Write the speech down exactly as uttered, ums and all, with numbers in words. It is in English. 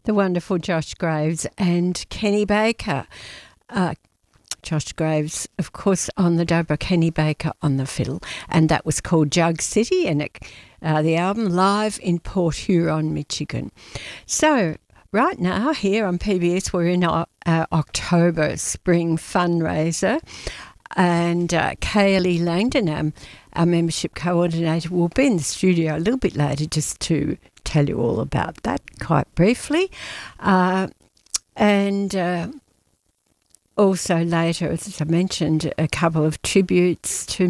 the wonderful Josh Graves and Kenny Baker. Uh, Josh Graves, of course, on the dobro, Kenny Baker on the fiddle, and that was called Jug City, and it, uh, the album live in Port Huron, Michigan. So right now here on P B S, we're in our, our October spring fundraiser, and uh, Kaylee Langdon, um, our membership coordinator, will be in the studio a little bit later just to tell you all about that quite briefly. Uh, and... Uh, Also later, as I mentioned, a couple of tributes to